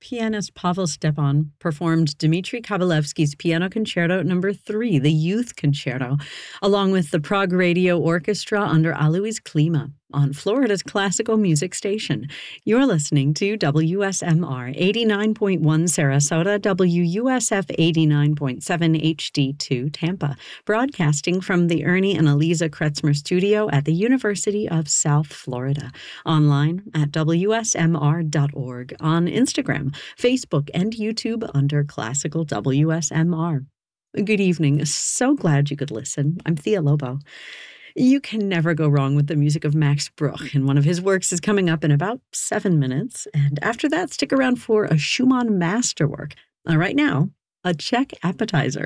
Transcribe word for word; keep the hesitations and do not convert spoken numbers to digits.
pianist Pavel Stepan performed Dmitri Kabalevsky's Piano Concerto Number three, the Youth Concerto, along with the Prague Radio Orchestra under Alois Klima on Florida's classical music station. You're listening to W S M R eighty-nine point one Sarasota, W U S F eighty-nine point seven H D two Tampa, broadcasting from the Ernie and Eliza Kretzmer Studio at the University of South Florida. Online at W S M R dot org, on Instagram, Facebook, and YouTube under Classical W S M R. Good evening. So glad you could listen. I'm Thea Lobo. You can never go wrong with the music of Max Bruch, and one of his works is coming up in about seven minutes. And after that, stick around for a Schumann masterwork. Uh, right now, a Czech appetizer.